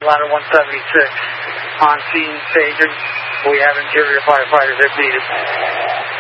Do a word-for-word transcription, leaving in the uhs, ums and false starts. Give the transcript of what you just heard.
ladder one seventy-six. On scene, Phaedron. We have interior firefighters if needed.